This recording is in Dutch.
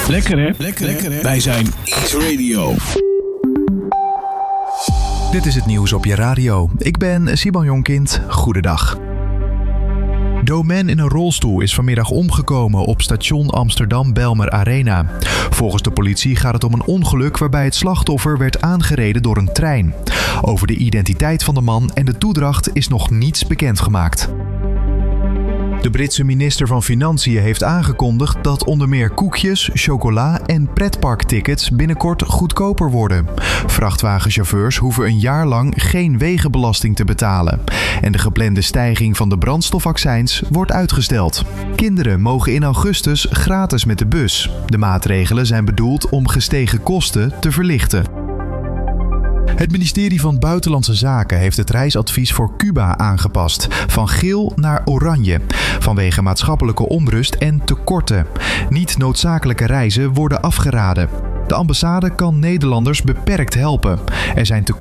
Lekker hè? Lekker hè? Wij zijn X Radio. Dit is het nieuws op je radio. Ik ben Simon Jonkind. Goedendag. Domen in een rolstoel is vanmiddag omgekomen op station Amsterdam-Bijlmer Arena. Volgens de politie gaat het om een ongeluk waarbij het slachtoffer werd aangereden door een trein. Over de identiteit van de man en de toedracht is nog niets bekendgemaakt. De Britse minister van Financiën heeft aangekondigd dat onder meer koekjes, chocola en pretparktickets binnenkort goedkoper worden. Vrachtwagenchauffeurs hoeven een jaar lang geen wegenbelasting te betalen. En de geplande stijging van de brandstofaccijns wordt uitgesteld. Kinderen mogen in augustus gratis met de bus. De maatregelen zijn bedoeld om gestegen kosten te verlichten. Het ministerie van Buitenlandse Zaken heeft het reisadvies voor Cuba aangepast. Van geel naar oranje. Vanwege maatschappelijke onrust en tekorten. Niet noodzakelijke reizen worden afgeraden. De ambassade kan Nederlanders beperkt helpen. Er zijn